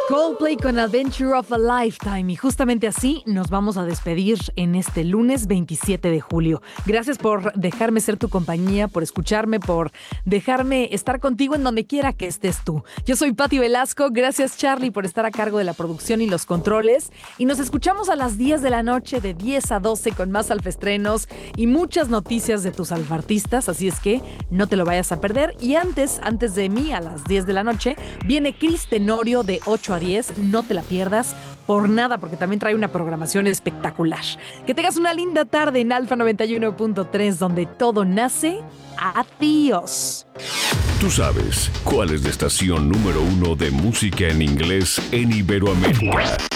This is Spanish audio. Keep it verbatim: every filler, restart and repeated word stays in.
Coldplay con Adventure of a Lifetime, y justamente así nos vamos a despedir en este lunes veintisiete de julio. Gracias por dejarme ser tu compañía, por escucharme, por dejarme estar contigo en donde quiera que estés tú. Yo soy Pati Velasco, gracias Charlie por estar a cargo de la producción y los controles, y nos escuchamos a las diez de la noche, de diez a doce, con más alfestrenos y muchas noticias de tus alfartistas, así es que no te lo vayas a perder. Y antes, antes de mí, a las diez de la noche, viene Cris Tenorio de ocho a diez, no te la pierdas por nada, porque también trae una programación espectacular. Que tengas una linda tarde en Alfa noventa y uno punto tres, donde todo nace. Adiós. Tú sabes cuál es la estación número uno de música en inglés en Iberoamérica.